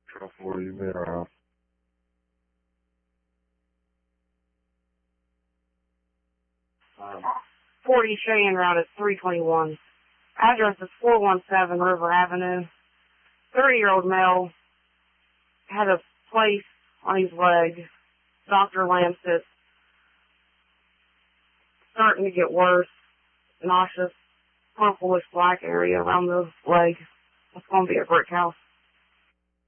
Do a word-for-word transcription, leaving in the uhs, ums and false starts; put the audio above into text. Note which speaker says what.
Speaker 1: twelve forty, you made our house.
Speaker 2: Um, forty Cheyenne Route is three twenty-one. Address is four one seven River Avenue. thirty-year-old male had a place on his leg. Doctor Lamb says starting to get worse. Nauseous, purplish black area around the leg. It's going to be a brick house.